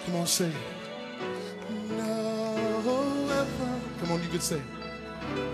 Come on, say it. No weapon. Come on, you can say it.